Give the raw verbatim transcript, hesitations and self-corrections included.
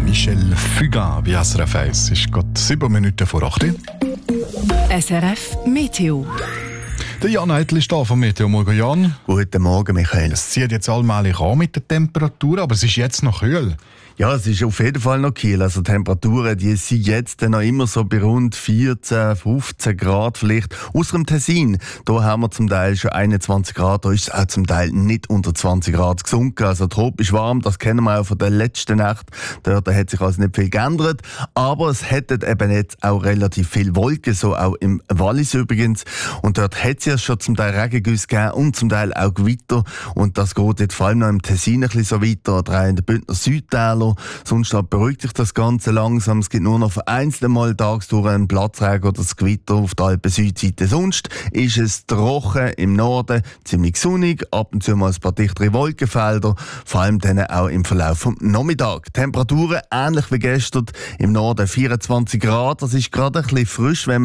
Michel Fugain bei S R F eins. Es ist gerade sieben Minuten vor acht. S R F Meteo. Der Jan Eitel ist da vom Meteo. Morgen, Jan. Guten Morgen, Michael. Es zieht jetzt allmählich an mit der Temperatur, aber es ist jetzt noch kühl. Ja, es ist auf jeden Fall noch kühl. Also die Temperaturen, die sind jetzt noch immer so bei rund vierzehn, fünfzehn Grad vielleicht. Ausser dem Tessin, da haben wir zum Teil schon einundzwanzig Grad, da ist es auch zum Teil nicht unter zwanzig Grad gesunken. Also tropisch warm, das kennen wir auch von der letzten Nacht. Dort hat sich also nicht viel geändert. Aber es hätten eben jetzt auch relativ viel Wolken, so auch im Wallis übrigens. Und dort hat es ja schon zum Teil Regengüsse gegeben und zum Teil auch Gewitter. Und das geht jetzt vor allem noch im Tessin ein bisschen so weiter, oder auch in den Bündner Südtälern. Sonst beruhigt sich das Ganze langsam. Es gibt nur noch vereinzelt mal tagsdurch einen Platzregen oder das Gewitter auf der Alpen-Südseite. Sonst ist es trocken im Norden, ziemlich sonnig, ab und zu mal ein paar dichtere Wolkenfelder, vor allem dann auch im Verlauf des Nachmittags. Temperaturen ähnlich wie gestern, im Norden vierundzwanzig Grad, das ist gerade ein bisschen frisch, wenn